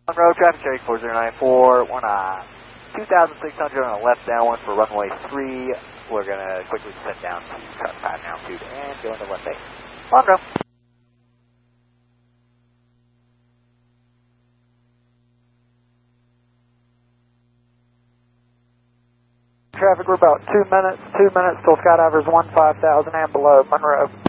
Monroe, traffic check 4094, 2,600 on a left downwind for runway 3. We're going to quickly set down to current pattern altitude and go into left 8. Monroe. Traffic, we're about 2 minutes till skydivers 15,000 and below, Monroe.